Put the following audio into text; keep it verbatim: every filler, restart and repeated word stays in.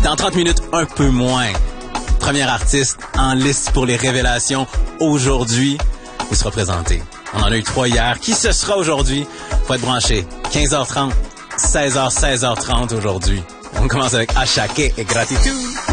Dans trente minutes, un peu moins. Premier artiste en liste pour les révélations aujourd'hui. Il sera présenté. On en a eu trois hier. Qui ce sera aujourd'hui? Faut être branché. quinze heures trente, seize heures, seize heures trente aujourd'hui. On commence avec Ashake et Gratitude.